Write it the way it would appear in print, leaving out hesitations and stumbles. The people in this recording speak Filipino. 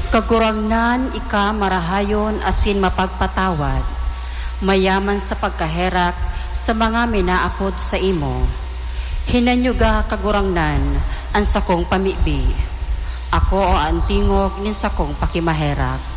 Kagurangnan ika marahayon asin mapagpatawad, mayaman sa pagkaherak sa mga minaapod sa imo. Hinanyuga kagurangnan ang sakong pamibi. Ako o antingog nin sakong pakimaherak.